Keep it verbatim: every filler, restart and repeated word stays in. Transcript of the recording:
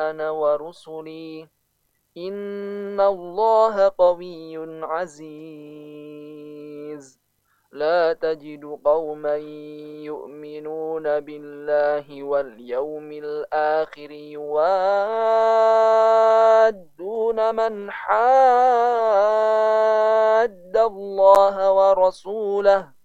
أنا ورسلي إن الله قوي عزيز. لا تجد قوما يؤمنون بالله واليوم الآخر يوادون من حاد الله ورسوله